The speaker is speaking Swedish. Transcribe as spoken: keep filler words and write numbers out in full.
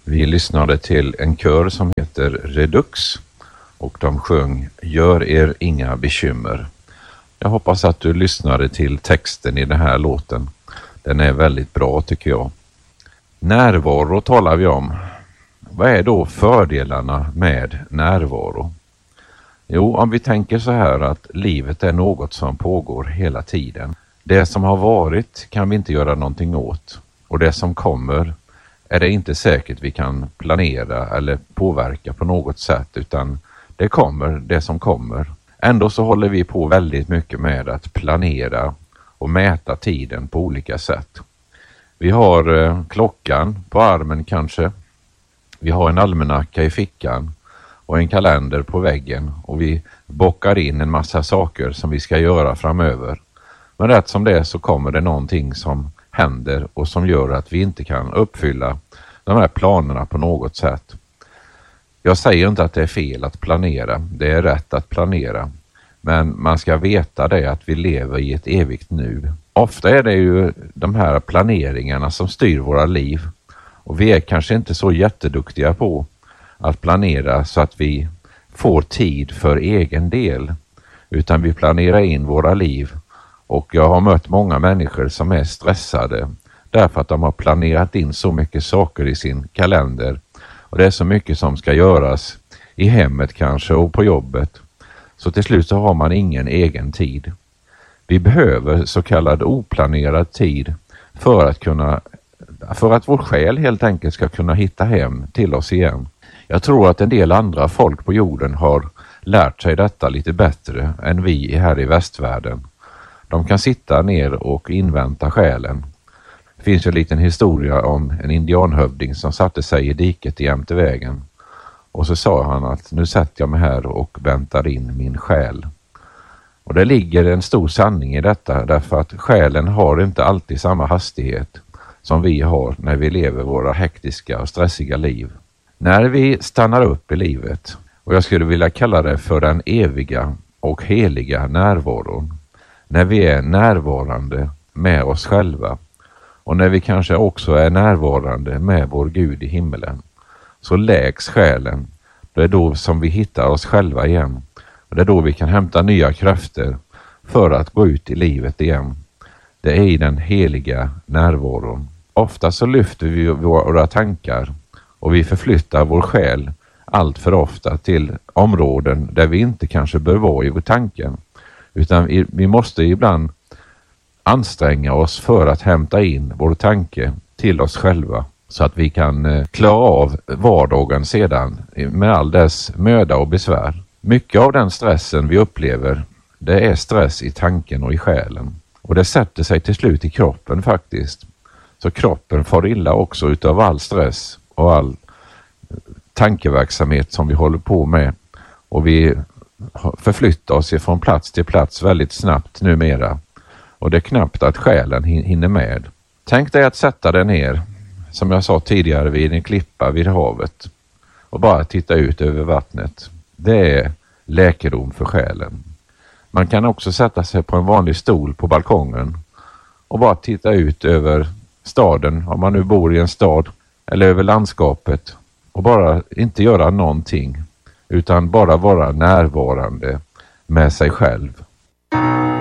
Vi lyssnade till en kör som heter Redux och de sjöng Gör er inga bekymmer. Jag hoppas att du lyssnade till texten i den här låten. Den är väldigt bra tycker jag. Närvaro talar vi om. Vad är då fördelarna med närvaro? Jo, om vi tänker så här att livet är något som pågår hela tiden. Det som har varit kan vi inte göra någonting åt. Och det som kommer är det inte säkert vi kan planera eller påverka på något sätt, utan det kommer det som kommer. Ändå så håller vi på väldigt mycket med att planera och mäta tiden på olika sätt. Vi har eh, klockan på armen kanske. Vi har en almanacka i fickan och en kalender på väggen och vi bockar in en massa saker som vi ska göra framöver. Men rätt som det är så kommer det någonting som händer och som gör att vi inte kan uppfylla de här planerna på något sätt. Jag säger inte att det är fel att planera, det är rätt att planera. Men man ska veta det att vi lever i ett evigt nu. Ofta är det ju de här planeringarna som styr våra liv. Och vi är kanske inte så jätteduktiga på att planera så att vi får tid för egen del. Utan vi planerar in våra liv. Och jag har mött många människor som är stressade därför att de har planerat in så mycket saker i sin kalender. Och det är så mycket som ska göras i hemmet kanske och på jobbet. Så till slut så har man ingen egen tid. Vi behöver så kallad oplanerad tid för att kunna, för att vår själ helt enkelt ska kunna hitta hem till oss igen. Jag tror att en del andra folk på jorden har lärt sig detta lite bättre än vi här i västvärlden. De kan sitta ner och invänta själen. Det finns ju en liten historia om en indianhövding som satte sig i diket jämte vägen. Och så sa han att nu sätter jag mig här och väntar in min själ. Och det ligger en stor sanning i detta därför att själen har inte alltid samma hastighet som vi har när vi lever våra hektiska och stressiga liv. När vi stannar upp i livet, och jag skulle vilja kalla det för den eviga och heliga närvaron. När vi är närvarande med oss själva och när vi kanske också är närvarande med vår Gud i himmelen, så läks själen. Det är då som vi hittar oss själva igen. Och det är då vi kan hämta nya krafter för att gå ut i livet igen. Det är i den heliga närvaron. Ofta så lyfter vi våra tankar och vi förflyttar vår själ allt för ofta till områden där vi inte kanske bör vara i vår tanken. Utan vi måste ibland anstränga oss för att hämta in vår tanke till oss själva. Så att vi kan klara av vardagen sedan med all dess möda och besvär. Mycket av den stressen vi upplever, det är stress i tanken och i själen. Och det sätter sig till slut i kroppen faktiskt. Så kroppen får illa också utav all stress och all tankeverksamhet som vi håller på med. Och vi förflyttar oss från plats till plats väldigt snabbt numera. Och det är knappt att själen hinner med. Tänk dig att sätta dig ner, som jag sa tidigare, vid en klippa vid havet och bara titta ut över vattnet. Det är läkedom för själen. Man kan också sätta sig på en vanlig stol på balkongen och bara titta ut över staden, om man nu bor i en stad, eller över landskapet och bara inte göra någonting utan bara vara närvarande med sig själv.